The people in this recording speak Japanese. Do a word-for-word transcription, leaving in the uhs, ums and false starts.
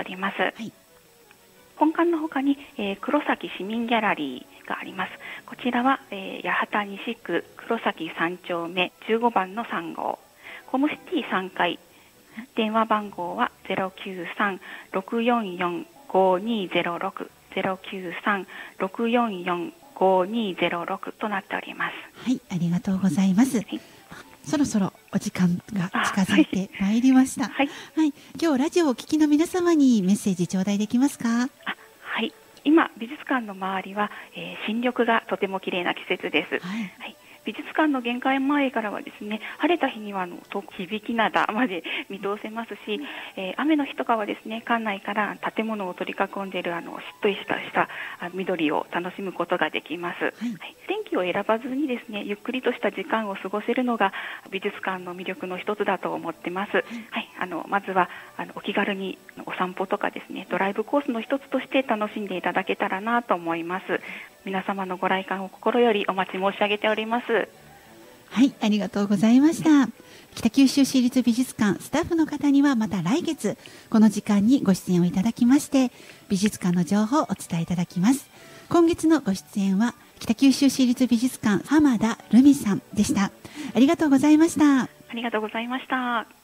おります。 はい、 本館の他に、えー、黒崎市民ギャラリーがあります。こちらは、えー、八幡西区黒崎さん丁目じゅうごばんのさん号、コムシティさんかい、電話番号は ゼロきゅうさん ろくよんよん ごにゼロろく ゼロきゅうさん ろくよんよん ごにゼロろくとなっております。 はい、ありがとうございます。はい、そろそろお時間が近づいてまいりました。はい、はい、今日ラジオをお聞きの皆様にメッセージ頂戴できますか？ あ、はい、今美術館の周りは、えー、新緑がとても綺麗な季節です。はい、はい、美術館の玄関前からはですね、晴れた日にはあの響き灘まで見通せますし、えー、雨の日とかはですね、館内から建物を取り囲んでいるあのしっとりしたした緑を楽しむことができます。はい、はい、天気を選ばずにですね、ゆっくりとした時間を過ごせるのが美術館の魅力の一つだと思ってます。はい、はい、あのまずはあのお気軽にお散歩とかですね、ドライブコースの一つとして楽しんでいただけたらなと思います。皆様のご来館を心よりお待ち申し上げております。 はい、ありがとうございました。北九州市立美術館スタッフの方にはまた来月この時間にご出演をいただきまして、美術館の情報をお伝えいただきます。今月のご出演は北九州市立美術館浜田留美さんでした。ありがとうございました。 ありがとうございました。